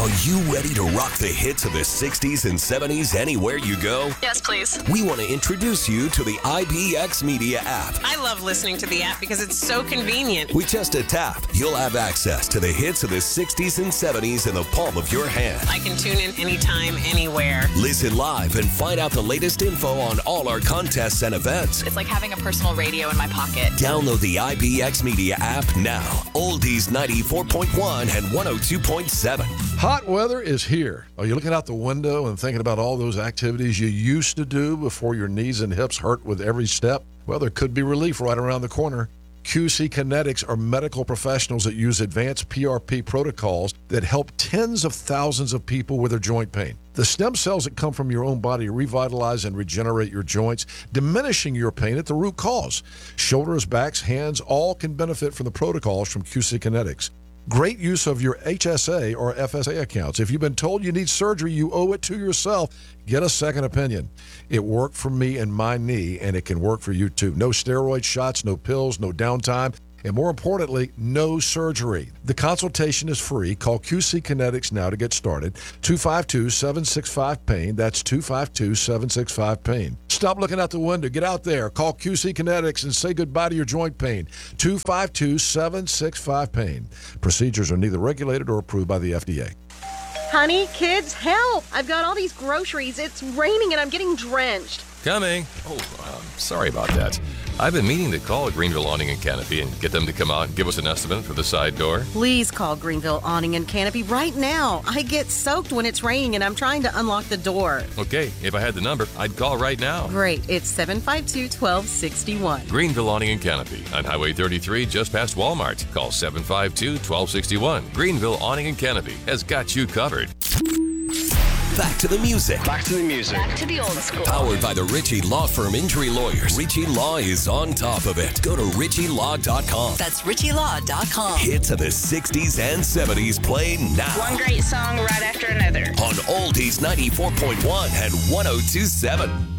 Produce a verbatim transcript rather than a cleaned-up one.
Are you ready to rock the hits of the sixties and seventies anywhere you go? Yes, please. We want to introduce you to the I B X Media app. I love listening to the app because it's so convenient. With just a tap, you'll have access to the hits of the sixties and seventies in the palm of your hand. I can tune in anytime, anywhere. Listen live and find out the latest info on all our contests and events. It's like having a personal radio in my pocket. Download the I B X Media app now. Oldies ninety-four point one and one oh two point seven. Hot weather is here. Are you looking out the window and thinking about all those activities you used to do before your knees and hips hurt with every step? Well, there could be relief right around the corner. Q C Kinetics are medical professionals that use advanced P R P protocols that help tens of thousands of people with their joint pain. The stem cells that come from your own body revitalize and regenerate your joints, diminishing your pain at the root cause. Shoulders, backs, hands, all can benefit from the protocols from Q C Kinetics. Great use of your H S A or F S A accounts. If you've been told you need surgery, you owe it to yourself. Get a second opinion. It worked for me and my knee, and it can work for you too. No steroid shots, no pills, no downtime, and more importantly, no surgery. The consultation is free. Call Q C Kinetics now to get started. two five two, seven six five, pain. That's two five two, seven six five, pain. Stop looking out the window. Get out there. Call Q C Kinetics and say goodbye to your joint pain. two five two, seven six five, pain. Procedures are neither regulated or approved by the F D A. Honey, kids, help! I've got all these groceries. It's raining and I'm getting drenched. Coming. Oh, um, sorry about that. I've been meaning to call Greenville Awning and Canopy and get them to come out and give us an estimate for the side door. Please call Greenville Awning and Canopy right now. I get soaked when it's raining and I'm trying to unlock the door. Okay, if I had the number, I'd call right now. Great. It's seven five two, one two six one. Greenville Awning and Canopy on Highway thirty-three just past Walmart. Call seven five two, one two six one. Greenville Awning and Canopy has got you covered. Back to the music. Back to the music. Back to the old school. Powered by the Ritchie Law Firm Injury Lawyers. Ritchie Law is on top of it. Go to ritchie law dot com. That's ritchie law dot com. Hits of the sixties and seventies play now. One great song right after another. On Oldies ninety-four point one and one oh two point seven.